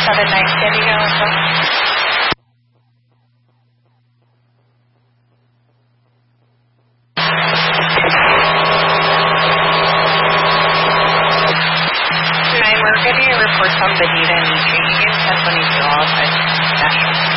7-9 San Diego, Alpha. We're getting a report from Benita and change 1022 at National.